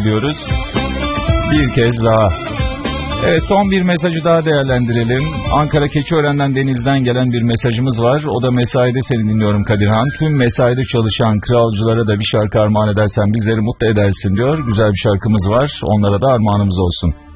ediyoruz. Bir kez daha. Evet, son bir mesajı daha değerlendirelim. Ankara Keçiören'den Deniz'den gelen bir mesajımız var. O da mesaide seni dinliyorum Kadirhan. Tüm mesaide çalışan kralcılara da bir şarkı armağan edersen bizleri mutlu edersin diyor. Güzel bir şarkımız var. Onlara da armağanımız olsun.